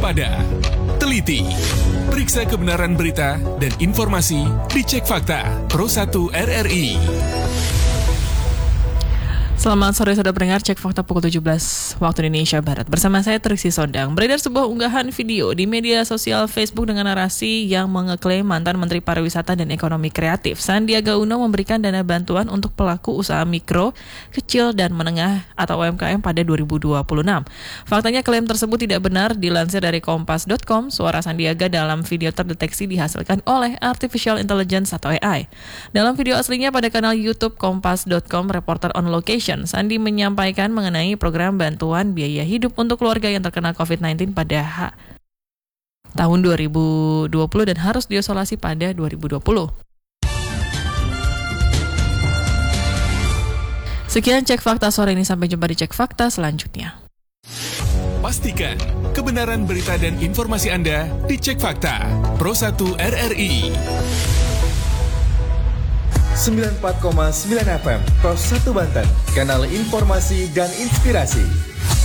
waspada, teliti, periksa kebenaran berita dan informasi di Cek Fakta Pro 1 RRI. Selamat sore saudara pendengar, Cek Fakta pukul 17 waktu Indonesia Barat. Bersama saya Triksi Sondang. Beredar sebuah unggahan video di media sosial Facebook dengan narasi yang mengeklaim mantan Menteri Pariwisata dan Ekonomi Kreatif Sandiaga Uno memberikan dana bantuan untuk pelaku usaha mikro, kecil dan menengah atau UMKM pada 2026. Faktanya klaim tersebut tidak benar. Dilansir dari kompas.com, suara Sandiaga dalam video terdeteksi dihasilkan oleh Artificial Intelligence atau AI. Dalam video aslinya pada kanal YouTube kompas.com Reporter on Location, Sandi menyampaikan mengenai program bantuan biaya hidup untuk keluarga yang terkena COVID-19 pada tahun 2020 dan harus diisolasi pada 2020. Sekian Cek Fakta sore ini, sampai jumpa di Cek Fakta selanjutnya. Pastikan kebenaran berita dan informasi Anda di Cek Fakta Pro 1 RRI. 94,9 FM Pro 1 Banten, kanal informasi dan inspirasi.